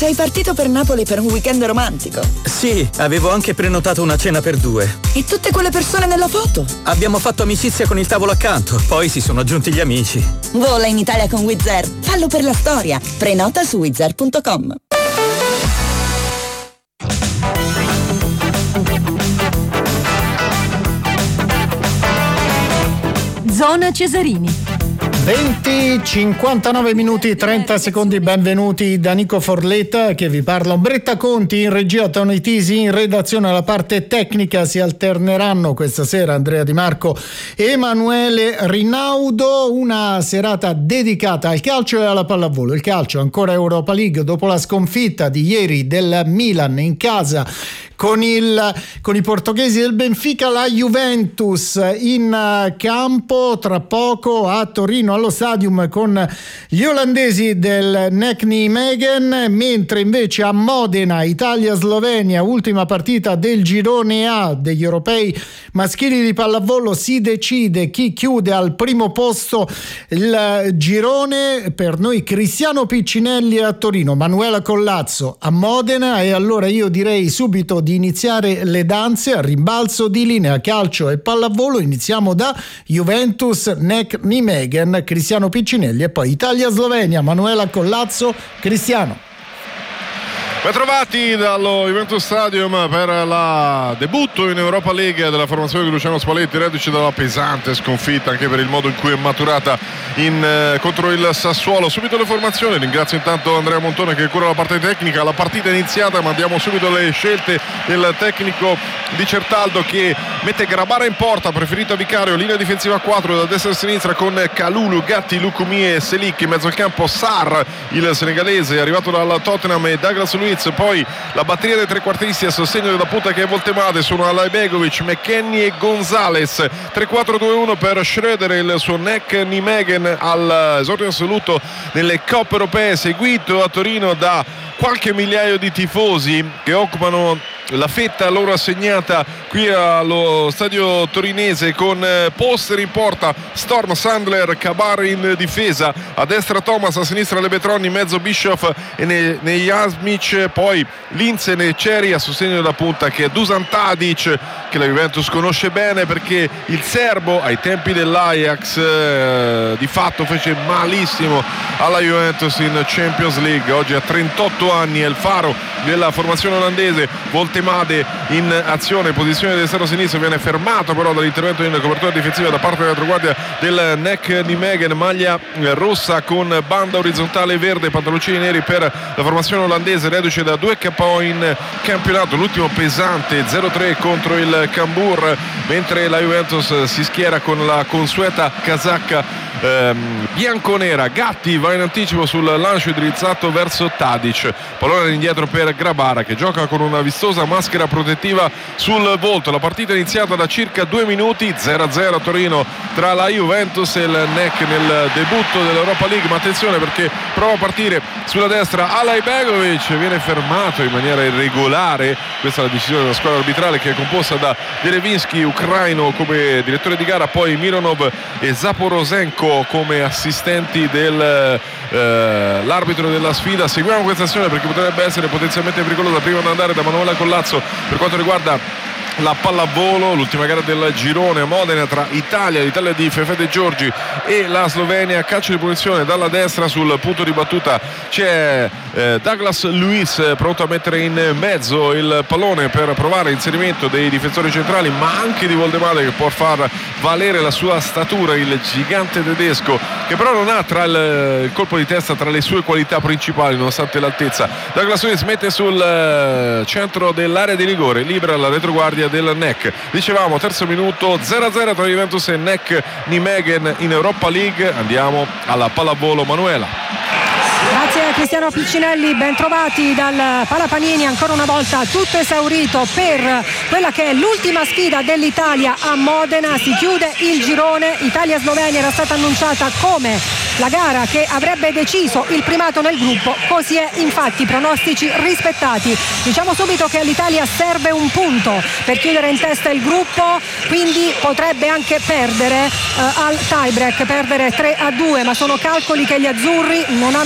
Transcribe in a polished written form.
sei partito per Napoli per un weekend romantico? Sì, avevo anche prenotato una cena per 2. E tutte quelle persone nella foto? Abbiamo fatto amicizia con il tavolo accanto, poi si sono aggiunti gli amici. Vola in Italia con Wizz Air. Fallo per la storia. Prenota su wizzair.com. Zona Cesarini. 59 minuti 30 secondi, benvenuti da Nico Forletta che vi parla. Ombretta Conti in regia, Tony Tisi in redazione. Alla parte tecnica si alterneranno questa sera Andrea Di Marco e Emanuele Rinaudo. Una serata dedicata al calcio e alla pallavolo. Il calcio ancora Europa League dopo la sconfitta di ieri del Milan in casa con i portoghesi del Benfica. La Juventus in campo tra poco a Torino allo Stadium con gli olandesi del NEC Nijmegen, mentre invece a Modena Italia-Slovenia, ultima partita del girone A degli europei maschili di pallavolo, si decide chi chiude al primo posto il girone. Per noi Cristiano Piccinelli a Torino, Manuela Collazzo a Modena, e allora io direi subito di iniziare le danze a rimbalzo di linea calcio e pallavolo. Iniziamo da Juventus NEC Nijmegen, Cristiano Piccinelli, e poi Italia-Slovenia, Manuela Collazzo. Cristiano. Bentrovati dallo Juventus Stadium per la debutto in Europa League della formazione di Luciano Spalletti, reduce dalla pesante sconfitta anche per il modo in cui è maturata contro il Sassuolo. Subito le formazioni, ringrazio intanto Andrea Montone che cura la parte tecnica. La partita è iniziata, ma diamo subito le scelte del tecnico di Certaldo, che mette Grabara in porta, preferito a Vicario, linea difensiva a 4 da destra a sinistra con Kalulu, Gatti, Lukumi e Selic. In mezzo al campo Sarr, il senegalese arrivato dal Tottenham, e Douglas Luiz. Poi la batteria dei trequartisti a sostegno della punta che è Voltemade sono Alaibegovic, McKennie e Gonzalez. 3-4-2-1 per Schröder, il suo NEC Nijmegen all'esordio assoluto nelle coppe europee, seguito a Torino da qualche migliaio di tifosi che occupano la fetta loro assegnata qui allo stadio torinese, con poster in porta Storm, Sandler, Cabar in difesa, a destra Thomas, a sinistra Lebetroni, in mezzo Bischoff e Nejasmic, poi Linzen e Ceri a sostegno della punta che è Dusan Tadic, che la Juventus conosce bene perché il serbo ai tempi dell'Ajax di fatto fece malissimo alla Juventus in Champions League. Oggi a 38 anni è il faro della formazione olandese. Voltemade in azione, posizione destra-sinistra, viene fermato però dall'intervento in copertura difensiva da parte della retroguardia del NEC Nijmegen, maglia rossa con banda orizzontale verde, pantaloncini neri per la formazione olandese, reduce da 2 KO in campionato, l'ultimo pesante 0-3 contro il Cambuur, mentre la Juventus si schiera con la consueta casacca bianconera. Gatti va in anticipo sul lancio indirizzato verso Tadic, pallone indietro per Grabara che gioca con una vistosa maschera protettiva sul volto. La partita è iniziata da circa 2 minuti, 0-0 a Torino tra la Juventus e il NEC nel debutto dell'Europa League, ma attenzione perché prova a partire sulla destra Alaibegovic, viene fermato in maniera irregolare. Questa è la decisione della squadra arbitrale, che è composta da Derevinsky, ucraino, come direttore di gara, poi Mironov e Zaporosenko come assistenti dell'arbitro della sfida. Seguiamo questa azione perché potrebbe essere potenzialmente pericolosa. Prima di andare da Manuela Collazzo per quanto riguarda la pallavolo, l'ultima gara del girone a Modena tra l'Italia di Fefe De Giorgi e la Slovenia. Calcio di punizione dalla destra, sul punto di battuta c'è Douglas Luiz pronto a mettere in mezzo il pallone per provare l'inserimento dei difensori centrali, ma anche di Voldemade che può far valere la sua statura, il gigante tedesco, che però non ha tra il colpo di testa tra le sue qualità principali nonostante l'altezza. Douglas Luiz mette sul centro dell'area di rigore, libera la retroguardia del NEC. Dicevamo terzo minuto, 0-0 tra Juventus e NEC Nijmegen in Europa League. Andiamo alla pallavolo, Manuela. Grazie a Cristiano Piccinelli, ben trovati dal Palapanini, ancora una volta tutto esaurito per quella che è l'ultima sfida dell'Italia a Modena. Si chiude il girone, Italia-Slovenia era stata annunciata come la gara che avrebbe deciso il primato nel gruppo, così è infatti, pronostici rispettati. Diciamo subito che all'Italia serve un punto per chiudere in testa il gruppo, quindi potrebbe anche perdere al tie break, perdere 3-2, ma sono calcoli che gli azzurri non hanno